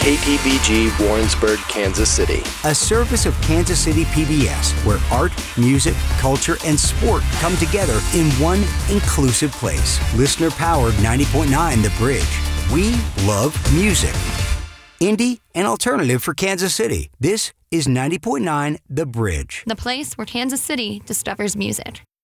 KTBG Warrensburg, Kansas City. A service of Kansas City PBS, where art, music, culture, and sport come together in one inclusive place. Listener-powered 90.9 The Bridge. We love music. Indie and alternative for Kansas City. This is 90.9 The Bridge. The place where Kansas City discovers music.